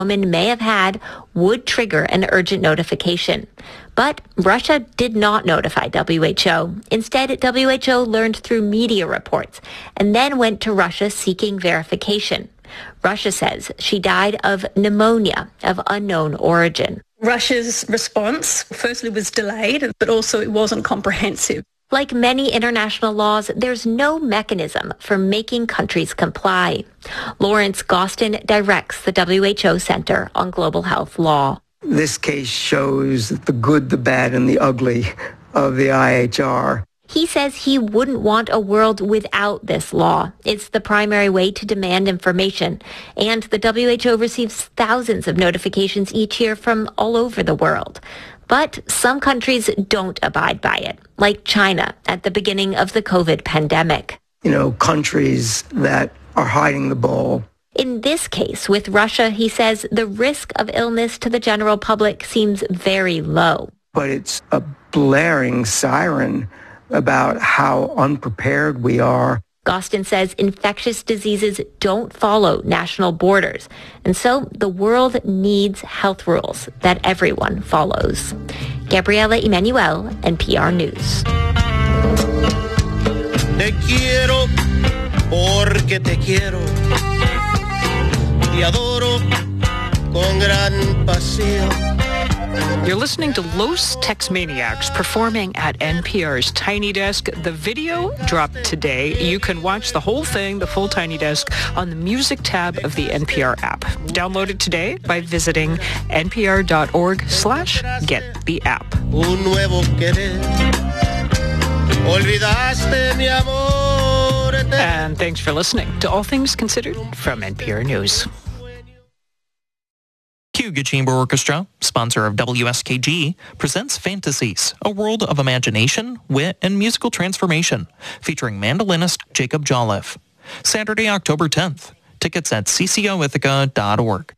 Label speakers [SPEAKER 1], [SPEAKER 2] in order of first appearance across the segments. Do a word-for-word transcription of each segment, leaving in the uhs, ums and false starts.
[SPEAKER 1] woman may have had would trigger an urgent notification. But Russia did not notify W H O. Instead, W H O learned through media reports and then went to Russia seeking verification. Russia says she died of pneumonia of unknown origin.
[SPEAKER 2] Russia's response, firstly, was delayed, but also it wasn't comprehensive.
[SPEAKER 1] Like many international laws, there's no mechanism for making countries comply. Lawrence Gostin directs the W H O Center on Global Health Law.
[SPEAKER 3] This case shows the good, the bad, and the ugly of the I H R.
[SPEAKER 1] He says he wouldn't want a world without this law. It's the primary way to demand information. And the W H O receives thousands of notifications each year from all over the world. But some countries don't abide by it, like China at the beginning of the COVID pandemic.
[SPEAKER 3] You know, countries that are hiding the ball.
[SPEAKER 1] In this case with Russia, he says the risk of illness to the general public seems very low.
[SPEAKER 3] But it's a blaring siren about how unprepared we are.
[SPEAKER 1] Gostin says infectious diseases don't follow national borders, and so the world needs health rules that everyone follows. Gabriela Emanuel, N P R News.
[SPEAKER 4] Te quiero porque te quiero y adoro con gran pasión.
[SPEAKER 5] You're listening to Los Tex-Maniacs performing at N P R's Tiny Desk. The video dropped today. You can watch the whole thing, the full Tiny Desk, on the music tab of the N P R app. Download it today by visiting npr.org slash get the app.
[SPEAKER 4] Un nuevo querer. Olvidaste mi amor.
[SPEAKER 5] And thanks for listening to All Things Considered from N P R News.
[SPEAKER 6] Cayuga Chamber Orchestra, sponsor of W S K G, presents Fantasies, a world of imagination, wit, and musical transformation, featuring mandolinist Jacob Jolliffe. Saturday, October tenth. Tickets at c c o ithaca dot org.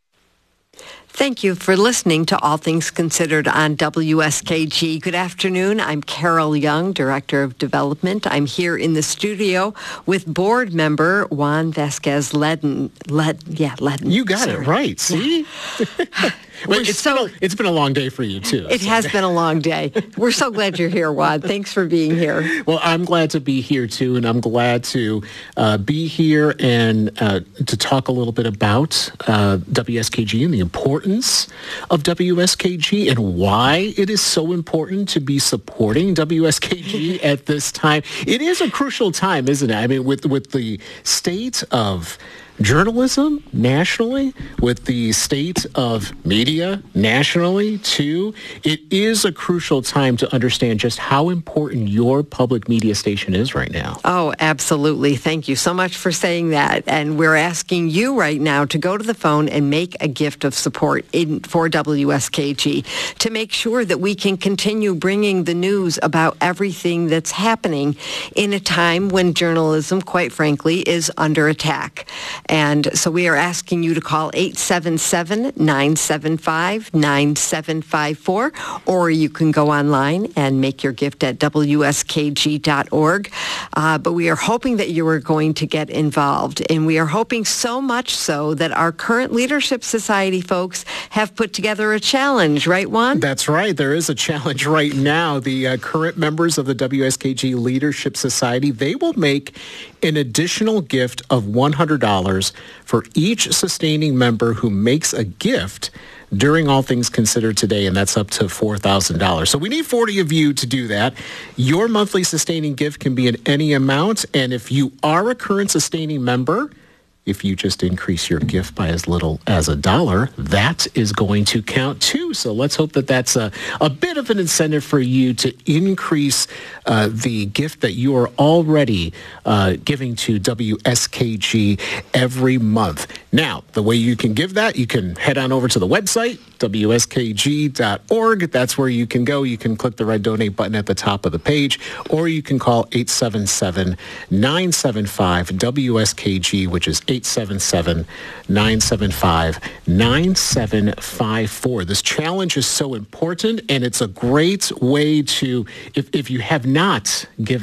[SPEAKER 7] Thank you for listening to All Things Considered on W S K G. Good afternoon. I'm Carol Young, Director of Development. I'm here in the studio with board member Juan Vasquez-Ledden. Led, yeah, Ledden.
[SPEAKER 8] You got
[SPEAKER 7] Sorry.
[SPEAKER 8] it right. See?
[SPEAKER 7] Yeah.
[SPEAKER 8] Well, it's, so, been a, it's been a long day for you, too.
[SPEAKER 7] It
[SPEAKER 8] so.
[SPEAKER 7] has been a long day. We're so glad you're here, Juan. Thanks for being here.
[SPEAKER 8] Well, I'm glad to be here, too, and I'm glad to uh, be here and uh, to talk a little bit about uh, W S K G and the importance of W S K G and why it is so important to be supporting W S K G at this time. It is a crucial time, isn't it? I mean, with, with the state of journalism nationally, with the state of media nationally, too, it is a crucial time to understand just how important your public media station is right now.
[SPEAKER 7] Oh, absolutely. Thank you so much for saying that. And we're asking you right now to go to the phone and make a gift of support in, for W S K G to make sure that we can continue bringing the news about everything that's happening in a time when journalism, quite frankly, is under attack. And so we are asking you to call eight seven seven, nine seven five, nine seven five four, or you can go online and make your gift at w s k g dot org. Uh, but we are hoping that you are going to get involved. And we are hoping so much so that our current Leadership Society folks have put together a challenge, right, Juan?
[SPEAKER 8] That's right. There is a challenge right now. The uh, current members of the W S K G Leadership Society, they will make an additional gift of one hundred dollars for each sustaining member who makes a gift during All Things Considered today, and that's up to four thousand dollars. So we need forty of you to do that. Your monthly sustaining gift can be in any amount, and if you are a current sustaining member, if you just increase your gift by as little as a dollar, that is going to count too. So let's hope that that's a, a bit of an incentive for you to increase uh, the gift that you are already uh, giving to W S K G every month. Now, the way you can give that, you can head on over to the website, w s k g dot org. That's where you can go. You can click the red donate button at the top of the page, or you can call eight seven seven, nine seven five, W S K G, which is eight seven seven, nine seven five, nine seven five four. This challenge is so important, and it's a great way to, if, if you have not given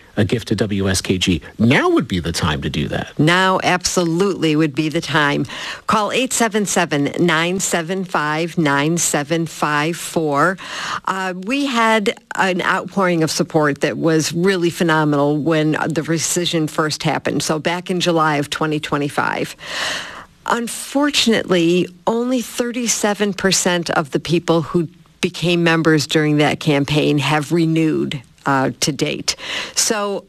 [SPEAKER 8] a gift to W S K G. Now would be the time to do that.
[SPEAKER 7] Now absolutely would be the time. Call eight seven seven, nine seven five, nine seven five four. Uh, we had an outpouring of support that was really phenomenal when the rescission first happened. So back in July of twenty twenty-five. Unfortunately, only thirty-seven percent of the people who became members during that campaign have renewed uh, to date. So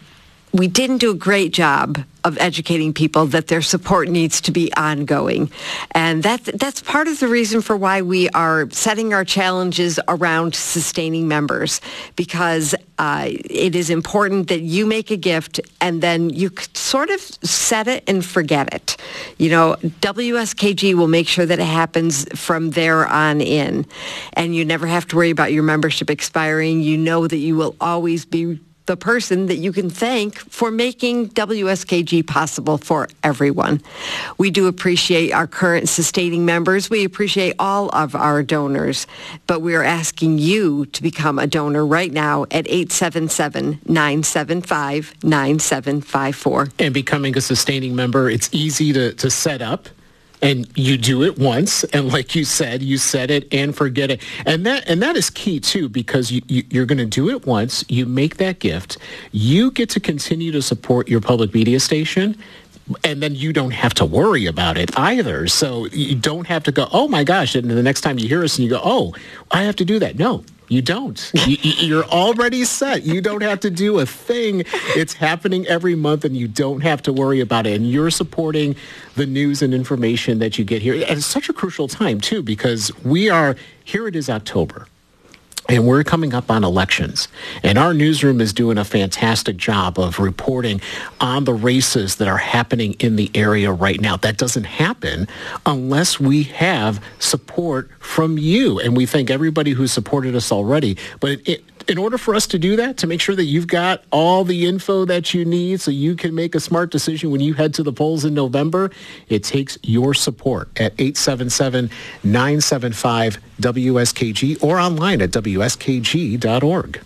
[SPEAKER 7] we didn't do a great job of educating people that their support needs to be ongoing. And that, that's part of the reason for why we are setting our challenges around sustaining members, because uh, it is important that you make a gift and then you sort of set it and forget it. You know, W S K G will make sure that it happens from there on in. And you never have to worry about your membership expiring. You know that you will always be the person that you can thank for making W S K G possible for everyone. We do appreciate our current sustaining members. We appreciate all of our donors, but we are asking you to become a donor right now at eight seven seven, nine seven five, nine seven five four.
[SPEAKER 8] And becoming a sustaining member, it's easy to, to set up. And you do it once, and like you said, you set it and forget it. And that and that is key, too, because you, you, you're going to do it once, you make that gift, you get to continue to support your public media station, and then you don't have to worry about it either. So you don't have to go, oh, my gosh, and the next time you hear us and you go, oh, I have to do that. No. You don't. You, you're already set. You don't have to do a thing. It's happening every month, and you don't have to worry about it. And you're supporting the news and information that you get here. And it's such a crucial time, too, because we are, here it is October. And we're coming up on elections. And our newsroom is doing a fantastic job of reporting on the races that are happening in the area right now. That doesn't happen unless we have support from you. And we thank everybody who supported us already. But it, it, in order for us to do that, to make sure that you've got all the info that you need so you can make a smart decision when you head to the polls in November, it takes your support at eight seven seven, nine seven five, W S K G or online at W S K G dot org.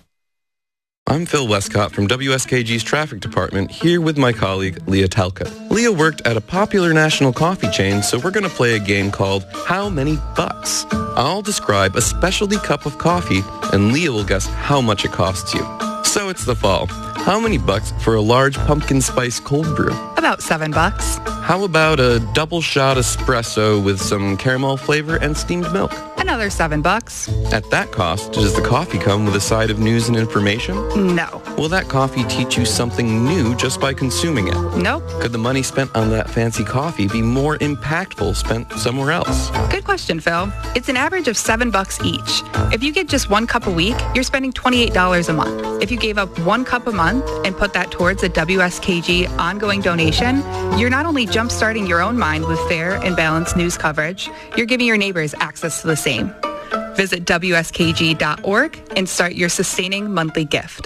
[SPEAKER 9] I'm Phil Westcott from W S K G's traffic department, here with my colleague Leah Talcott. Leah worked at a popular national coffee chain, so we're going to play a game called How Many Bucks? I'll describe a specialty cup of coffee, and Leah will guess how much it costs you. So it's the fall. How many bucks for a large pumpkin spice cold brew?
[SPEAKER 10] About seven bucks.
[SPEAKER 9] How about a double shot espresso with some caramel flavor and steamed milk?
[SPEAKER 10] Another seven bucks.
[SPEAKER 9] At that cost, does the coffee come with a side of news and information?
[SPEAKER 10] No.
[SPEAKER 9] Will that coffee teach you something new just by consuming it?
[SPEAKER 10] Nope.
[SPEAKER 9] Could the money spent on that fancy coffee be more impactful spent somewhere else?
[SPEAKER 10] Good question, Phil. It's an average of seven bucks each. If you get just one cup a week, you're spending twenty-eight dollars a month. If you gave up one cup a month and put that towards a W S K G ongoing donation, you're not only jump-starting your own mind with fair and balanced news coverage, you're giving your neighbors access to the same. Visit W S K G dot org and start your sustaining monthly gift.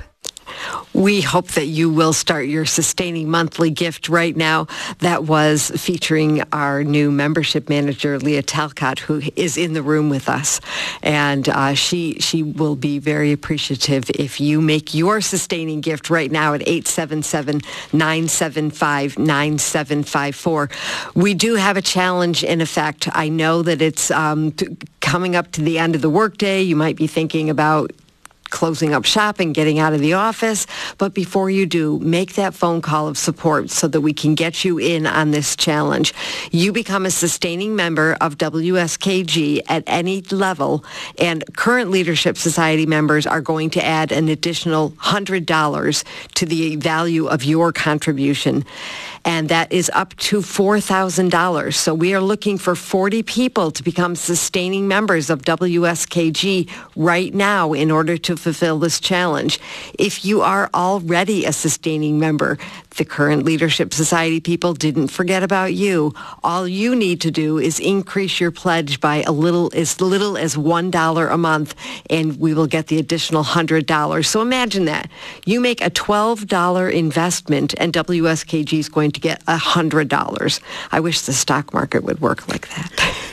[SPEAKER 7] We hope that you will start your sustaining monthly gift right now. That was featuring our new membership manager, Leah Talcott, who is in the room with us. And uh, she she will be very appreciative if you make your sustaining gift right now at eight seven seven, nine seven five, nine seven five four. We do have a challenge in effect. I know that it's um, t- coming up to the end of the workday. You might be thinking about closing up shop and getting out of the office. But before you do, make that phone call of support so that we can get you in on this challenge. You become a sustaining member of W S K G at any level, and current Leadership Society members are going to add an additional one hundred dollars to the value of your contribution. And that is up to four thousand dollars. So we are looking for forty people to become sustaining members of W S K G right now in order to fulfill this challenge. If you are already a sustaining member, the current Leadership Society people didn't forget about you. All you need to do is increase your pledge by a little, as little as one dollar a month, and we will get the additional one hundred dollars. So imagine that. You make a twelve dollars investment, and W S K G is going to get one hundred dollars. I wish the stock market would work like that.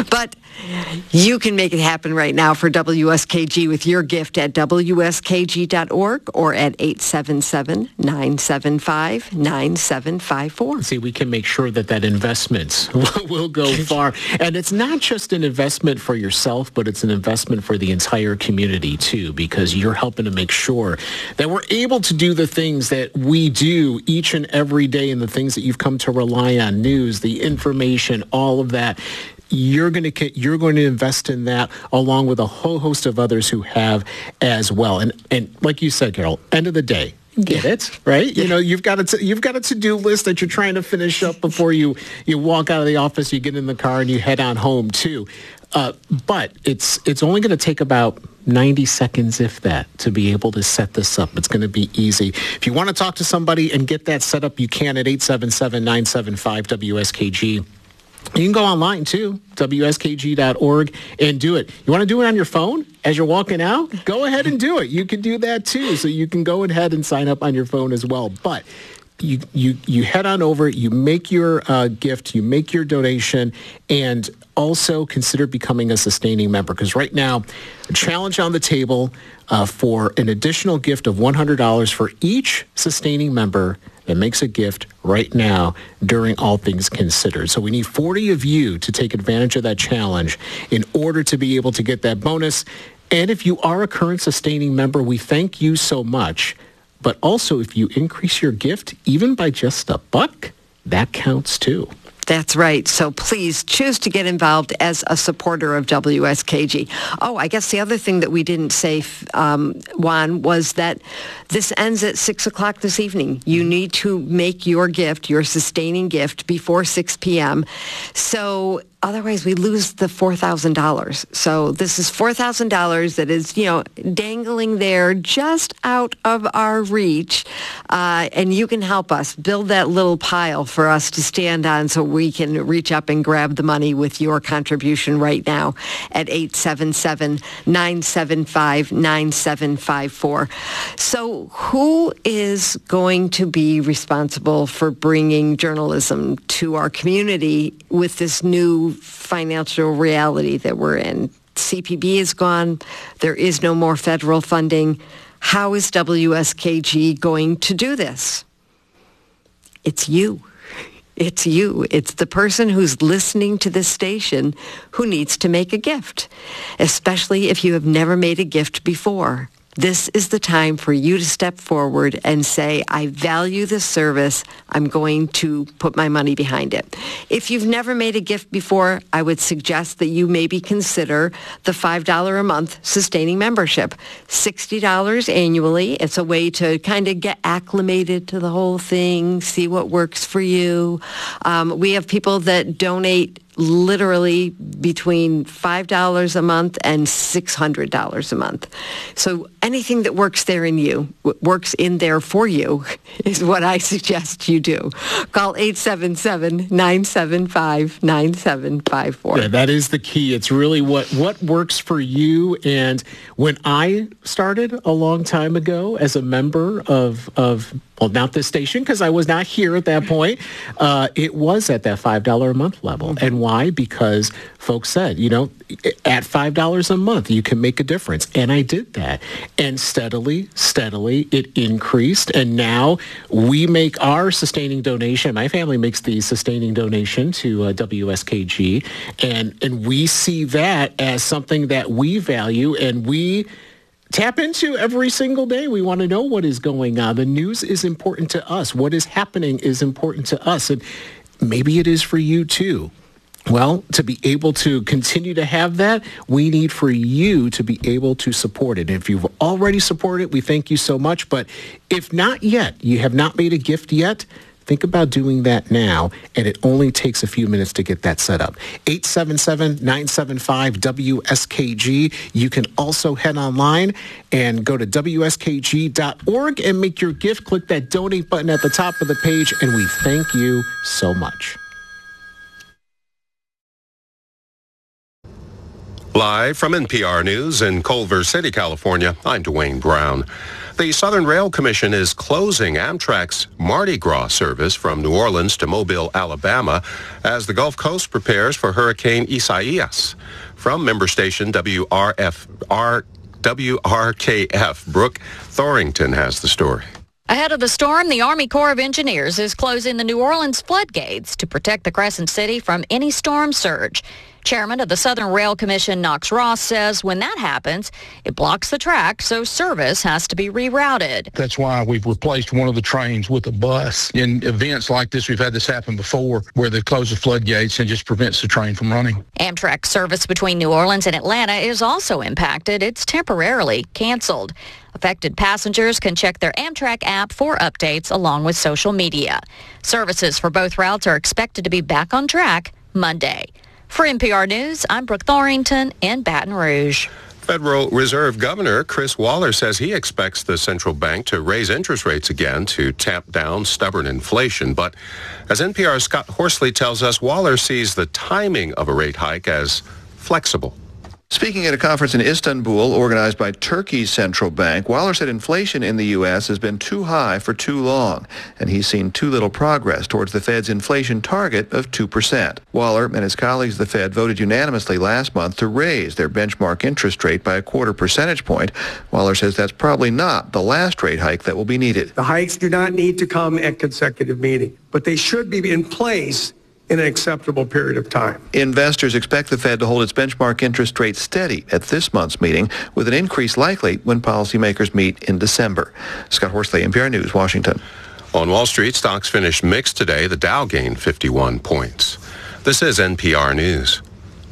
[SPEAKER 7] But you can make it happen right now for W S K G with your gift at W S K G dot org or at eight seven seven, nine seven five, nine seven five four.
[SPEAKER 8] See, we can make sure that that investment will go far. And it's not just an investment for yourself, but it's an investment for the entire community, too, because you're helping to make sure that we're able to do the things that we do each and every day and the things that you've come to rely on, news, the information, all of that. You're going to you're going to invest in that along with a whole host of others who have as well. And and like you said, Carol, end of the day, get it, right? You know, you've got a t- you've got a to-do list that you're trying to finish up before you you walk out of the office, you get in the car and you head on home too. Uh, but it's it's only going to take about ninety seconds, if that, to be able to set this up. It's going to be easy. If you want to talk to somebody and get that set up, you can at eight seven seven, nine seven five, W S K G. You can go online, too, W S K G dot org, and do it. You want to do it on your phone as you're walking out? Go ahead and do it. You can do that, too. So you can go ahead and sign up on your phone as well. But you you, you head on over, you make your uh, gift, you make your donation, and also consider becoming a sustaining member. Because right now, a challenge on the table uh, for an additional gift of one hundred dollars for each sustaining member that makes a gift right now during All Things Considered. So we need forty of you to take advantage of that challenge in order to be able to get that bonus. And if you are a current sustaining member, we thank you so much. But also, if you increase your gift, even by just a buck, that counts too.
[SPEAKER 7] That's right. So please choose to get involved as a supporter of W S K G. Oh, I guess the other thing that we didn't say, um, Juan, was that this ends at six o'clock this evening. You need to make your gift, your sustaining gift, before six p.m. So otherwise, we lose the four thousand dollars. So this is four thousand dollars that is, you know, dangling there just out of our reach. Uh, and you can help us build that little pile for us to stand on so we can reach up and grab the money with your contribution right now at eight seven seven, nine seven five, nine seven five four. So who is going to be responsible for bringing journalism to our community with this new financial reality that we're in? C P B is gone. There is no more federal funding. How is W S K G going to do this? It's you. It's you. It's the person who's listening to this station who needs to make a gift, especially if you have never made a gift before. This is the time for you to step forward and say, I value this service. I'm going to put my money behind it. If you've never made a gift before, I would suggest that you maybe consider the five dollars a month sustaining membership. sixty dollars annually. It's a way to kind of get acclimated to the whole thing, see what works for you. Um, we have people that donate literally between five dollars a month and six hundred dollars a month. So anything that works there in you, works in there for you, is what I suggest you do. Call eight seven seven, nine seven five, nine seven five four.
[SPEAKER 8] Yeah, that is the key. It's really what, what works for you. And when I started a long time ago as a member of, of well, not this station, because I was not here at that point, uh, it was at that five dollars a month level. And why? Because folks said, you know, at five dollars a month, you can make a difference. And I did that. And steadily, steadily, it increased. And now we make our sustaining donation. My family makes the sustaining donation to uh, W S K G. And, and we see that as something that we value, and we tap into every single day. We want to know what is going on. The news is important to us. What is happening is important to us. And maybe it is for you too. Well, to be able to continue to have that, we need for you to be able to support it. And if you've already supported it, we thank you so much. But if not yet, you have not made a gift yet, think about doing that now, and it only takes a few minutes to get that set up. eight seven seven, nine seven five, W S K G. You can also head online and go to W S K G dot org and make your gift. Click that donate button at the top of the page, and we thank you so much.
[SPEAKER 11] Live from N P R News in Culver City, California, I'm Dwayne Brown. The Southern Rail Commission is closing Amtrak's Mardi Gras service from New Orleans to Mobile, Alabama, as the Gulf Coast prepares for Hurricane Isaias. From member station W R F R W R K F, Brooke Thorington has the story.
[SPEAKER 12] Ahead of the storm, the Army Corps of Engineers is closing the New Orleans floodgates to protect the Crescent City from any storm surge. Chairman of the Southern Rail Commission, Knox Ross, says when that happens, it blocks the track, so service has to be rerouted.
[SPEAKER 13] That's why we've replaced one of the trains with a bus. In events like this, we've had this happen before, where they close the floodgates and just prevents the train from running.
[SPEAKER 12] Amtrak service between New Orleans and Atlanta is also impacted. It's temporarily canceled. Affected passengers can check their Amtrak app for updates along with social media. Services for both routes are expected to be back on track Monday. For N P R News, I'm Brooke Thorington in Baton Rouge.
[SPEAKER 11] Federal Reserve Governor Chris Waller says he expects the central bank to raise interest rates again to tamp down stubborn inflation. But as N P R's Scott Horsley tells us, Waller sees the timing of a rate hike as flexible.
[SPEAKER 14] Speaking at a conference in Istanbul organized by Turkey's central bank, Waller said inflation in the U S has been too high for too long, and he's seen too little progress towards the Fed's inflation target of two percent. Waller and his colleagues at the Fed voted unanimously last month to raise their benchmark interest rate by a quarter percentage point. Waller says that's probably not the last rate hike that will be needed.
[SPEAKER 15] The hikes do not need to come at consecutive meetings, but they should be in place in an acceptable period of time.
[SPEAKER 14] Investors expect the Fed to hold its benchmark interest rate steady at this month's meeting, with an increase likely when policymakers meet in December. Scott Horsley, N P R News, Washington.
[SPEAKER 11] On Wall Street, stocks finished mixed today. The Dow gained fifty-one points. This is N P R News.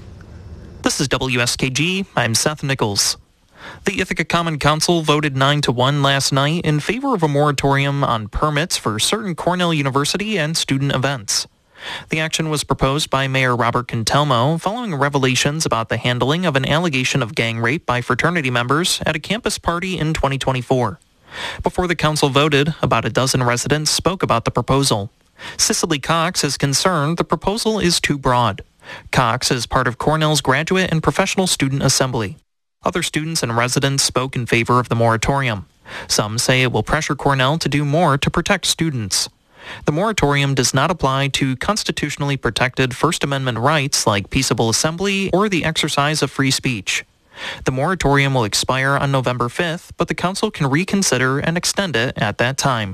[SPEAKER 6] This is W S K G. I'm Seth Nichols. The Ithaca Common Council voted nine to one last night in favor of a moratorium on permits for certain Cornell University and student events. The action was proposed by Mayor Robert Cantelmo following revelations about the handling of an allegation of gang rape by fraternity members at a campus party in twenty twenty-four. Before the council voted, about a dozen residents spoke about the proposal. Cicely Cox is concerned the proposal is too broad. Cox is part of Cornell's Graduate and Professional Student Assembly. Other students and residents spoke in favor of the moratorium. Some say it will pressure Cornell to do more to protect students. The moratorium does not apply to constitutionally protected First Amendment rights like peaceable assembly or the exercise of free speech. The moratorium will expire on November fifth, but the council can reconsider and extend it at that time.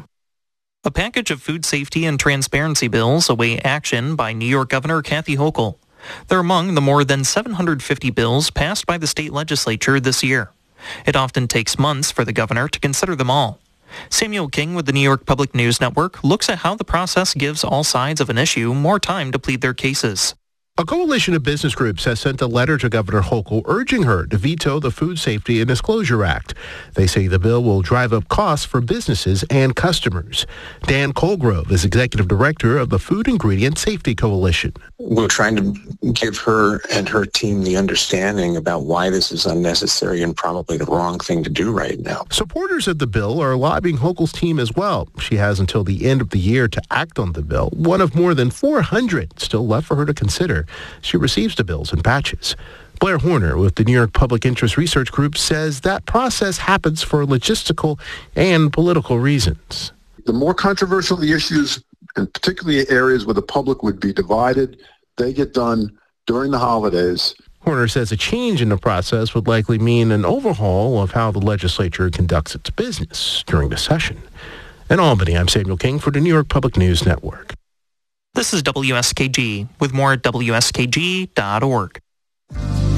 [SPEAKER 6] A package of food safety and transparency bills await action by New York Governor Kathy Hochul. They're among the more than seven hundred fifty bills passed by the state legislature this year. It often takes months for the governor to consider them all. Samuel King with the New York Public News Network looks at how the process gives all sides of an issue more time to plead their cases.
[SPEAKER 16] A coalition of business groups has sent a letter to Governor Hochul urging her to veto the Food Safety and Disclosure Act. They say the bill will drive up costs for businesses and customers. Dan Colgrove is executive director of the Food Ingredient Safety Coalition.
[SPEAKER 17] We're trying to give her and her team the understanding about why this is unnecessary and probably the wrong thing to do right now.
[SPEAKER 16] Supporters of the bill are lobbying Hochul's team as well. She has until the end of the year to act on the bill, one of more than four hundred still left for her to consider. She receives the bills in batches. Blair Horner with the New York Public Interest Research Group says that process happens for logistical and political reasons.
[SPEAKER 18] The more controversial the issues, and particularly areas where the public would be divided, they get done during the holidays.
[SPEAKER 16] Horner says a change in the process would likely mean an overhaul of how the legislature conducts its business during the session. In Albany, I'm Samuel King for the New York Public News Network.
[SPEAKER 6] This is W S K G, with more at W S K G dot org.